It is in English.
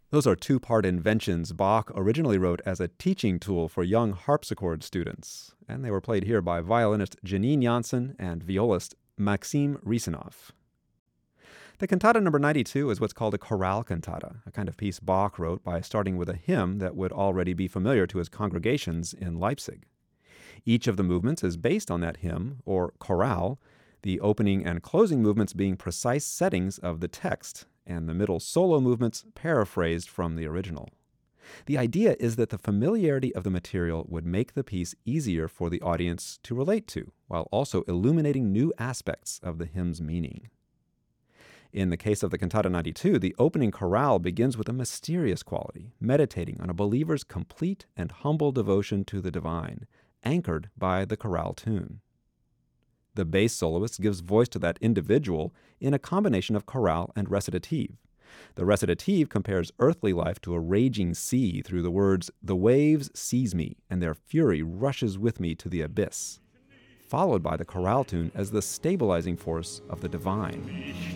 Those are two-part inventions Bach originally wrote as a teaching tool for young harpsichord students, and they were played here by violinist Janine Janssen and violist Maxim Risanov. The cantata number 92 is what's called a chorale cantata, a kind of piece Bach wrote by starting with a hymn that would already be familiar to his congregations in Leipzig. Each of the movements is based on that hymn, or chorale, the opening and closing movements being precise settings of the text, and the middle solo movements paraphrased from the original. The idea is that the familiarity of the material would make the piece easier for the audience to relate to, while also illuminating new aspects of the hymn's meaning. In the case of the Cantata 92, the opening chorale begins with a mysterious quality, meditating on a believer's complete and humble devotion to the divine, anchored by the chorale tune. The bass soloist gives voice to that individual in a combination of chorale and recitative. The recitative compares earthly life to a raging sea through the words, "The waves seize me, and their fury rushes with me to the abyss," followed by the chorale tune as the stabilizing force of the divine.